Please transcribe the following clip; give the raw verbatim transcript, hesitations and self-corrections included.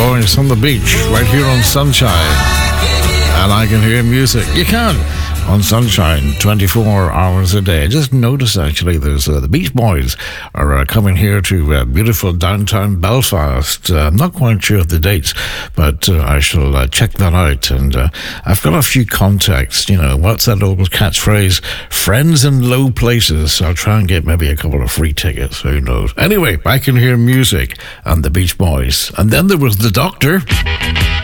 Boys on the beach, right here on Sunshine. And I can hear music. You can on Sunshine twenty-four hours a day. I just noticed actually there's uh, the Beach Boys are uh, coming here to uh, beautiful downtown Belfast. Uh, I'm not quite sure of the dates, but uh, I shall uh, check that out. And uh, I've got a few contacts. You know, what's that old catchphrase? Friends in low places. So I'll try and get maybe a couple of free tickets. Who knows? Anyway, I can hear music and the Beach Boys. And then there was the Doctor.